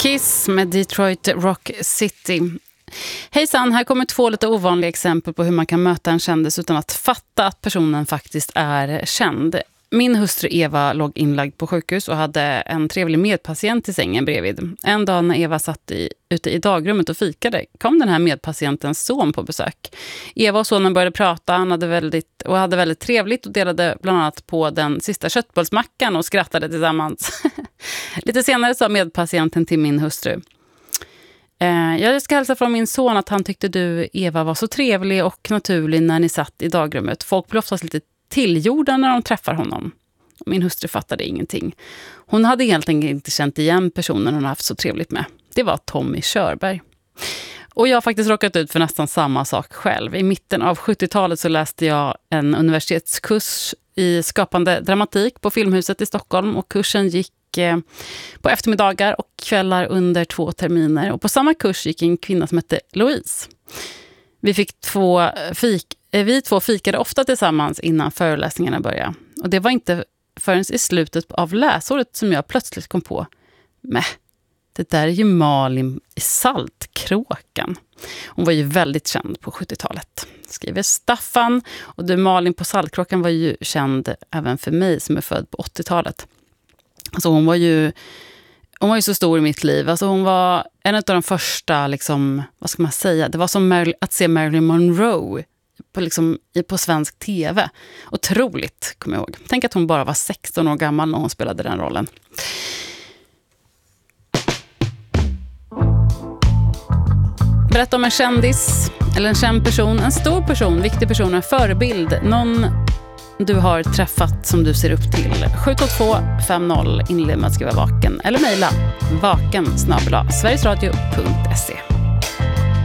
Kiss med Detroit Rock City. Hejsan, här kommer 2 lite ovanliga exempel på hur man kan möta en kändis utan att fatta att personen faktiskt är känd. Min hustru Eva låg inlagd på sjukhus och hade en trevlig medpatient i sängen bredvid. En dag när Eva satt ute i dagrummet och fikade kom den här medpatientens son på besök. Eva och sonen började prata, han hade väldigt trevligt och delade bland annat på den sista köttbullsmackan och skrattade tillsammans. Lite senare sa medpatienten till min hustru: jag ska hälsa från min son att han tyckte du, Eva, var så trevlig och naturlig när ni satt i dagrummet. Folk blir oftast lite tillgjorda när de träffar honom. Min hustru fattade ingenting. Hon hade helt enkelt inte känt igen personen hon haft så trevligt med. Det var Tommy Körberg. Och jag har faktiskt råkat ut för nästan samma sak själv. I mitten av 70-talet så läste jag en universitetskurs i skapande dramatik på Filmhuset i Stockholm. Och kursen gick på eftermiddagar och kvällar under 2 terminer. Och på samma kurs gick en kvinna som hette Louise. Vi två fikade ofta tillsammans innan föreläsningarna började. Och det var inte förrän i slutet av läsåret som jag plötsligt kom på: det där är ju Malin i Saltkråkan. Hon var ju väldigt känd på 70-talet, skriver Staffan. Och du, Malin på Saltkråkan var ju känd även för mig som är född på 80-talet. Alltså hon var ju så stor i mitt liv. Alltså hon var en av de första, liksom, vad ska man säga? Det var som att se Marilyn Monroe på svensk tv. Otroligt, kommer jag ihåg. Tänk att hon bara var 16 år gammal när hon spelade den rollen. Berätta om en kändis eller en känd person, en stor person, viktig person, en förebild, någon du har träffat som du ser upp till. 72250 inled med att skriva vaken eller mejla vaken@sverigesradio.se.